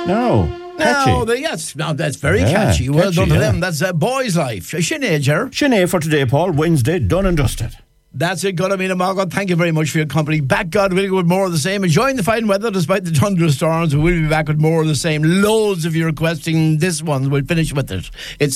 No. Catchy. No, that's very catchy. Well done to them. That's Boy's Life. Sinead, Ger. Sinead for today, Paul. Wednesday, done and dusted. That's it, Gulamina Margot. Thank you very much for your company. Back, God willing, with more of the same. Enjoying the fine weather despite the thunderstorms. We will be back with more of the same. Loads of your requesting. This one, we'll finish with it. It's